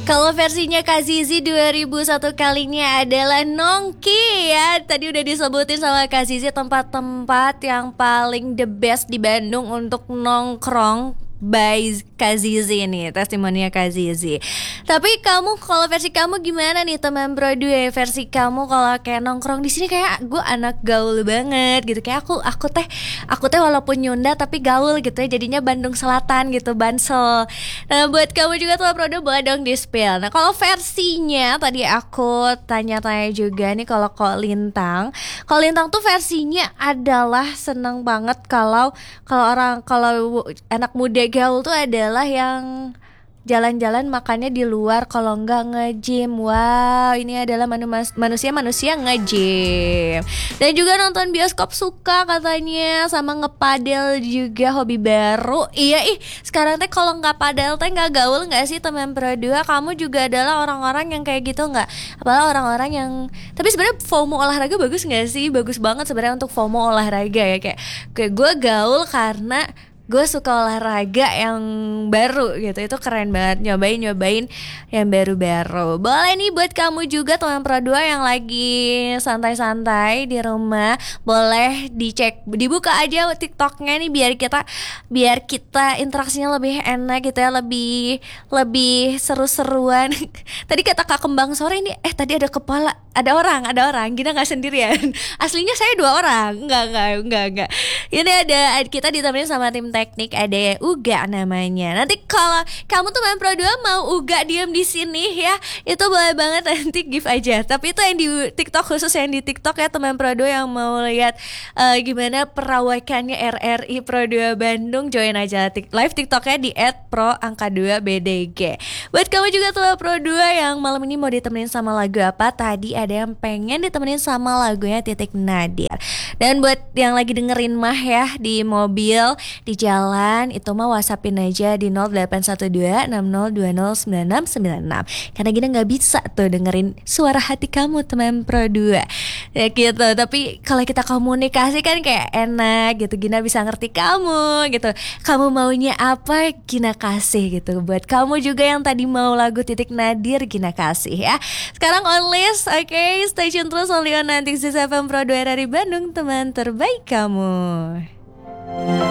Kalau versinya Kak Zizi 2001 kalinya adalah Nongki ya. Tadi udah disebutin sama Kak Zizi tempat-tempat yang paling the best di Bandung untuk nongkrong by Kak Zizi nih, testimoninya Kak Zizi. Tapi kamu, kalau versi kamu gimana nih teman Bro Due? Versi kamu kalau kayak nongkrong di sini kayak gue anak gaul banget gitu. Kayak aku teh walaupun nyunda tapi gaul gitu ya. Jadinya Bandung Selatan gitu, Bansel. Nah, buat kamu juga tuh Bro Due boleh dong di-spill. Nah, kalau versinya tadi aku tanya-tanya juga nih kalau Lintang. Kalau Lintang tuh versinya adalah seneng banget kalau kalau anak muda gaul tuh adalah yang jalan-jalan makannya di luar kalau enggak nge-gym. Wow, ini adalah manusia-manusia nge-gym. Dan juga nonton bioskop suka katanya, sama ngepadel juga hobi baru. Iya sekarang teh kalau nggak padel teh nggak gaul nggak sih teman Pro 2? Kamu juga adalah orang-orang yang kayak gitu nggak? Apalagi orang-orang yang, tapi sebenarnya FOMO olahraga bagus nggak sih? Bagus banget sebenarnya untuk FOMO olahraga ya, kayak gue gaul karena gue suka olahraga yang baru gitu. Itu keren banget, nyobain yang baru-baru. Boleh nih buat kamu juga teman Pro 2 yang lagi santai-santai di rumah, boleh dicek, dibuka aja TikToknya nih biar kita interaksinya lebih enak gitu ya, lebih seru-seruan. Tadi kata Kak Kembang sore ini, tadi ada orang Gina nggak sendirian. Aslinya saya 2 orang, enggak. Ini ada kita ditemenin sama tim teknik, ada Uga namanya. Nanti kalau kamu tuh main Pro 2 mau Uga diem di sini ya, itu boleh banget, nanti give aja. Tapi itu yang di TikTok, khusus yang di TikTok ya teman Pro 2 yang mau lihat gimana perawakannya RRI Pro 2 Bandung, join aja live TikToknya di @pro_2bdg. Buat kamu juga tuh Pro 2 yang malam ini mau ditemenin sama lagu apa? Tadi ada yang pengen ditemenin sama lagunya Titik Nadir. Dan buat yang lagi dengerin mah ya di mobil, di jalan, itu mah WhatsAppin aja di 081260209696. Karena Gina gak bisa tuh dengerin suara hati kamu teman Pro 2 ya gitu. Tapi kalau kita komunikasi kan kayak enak gitu, Gina bisa ngerti kamu gitu. Kamu maunya apa, Gina kasih gitu. Buat kamu juga yang tadi mau lagu Titik Nadir, Gina kasih ya. Sekarang on list, oke, stay tune terus only on 96 FM Pro 2 dari Bandung, teman terbaik kamu.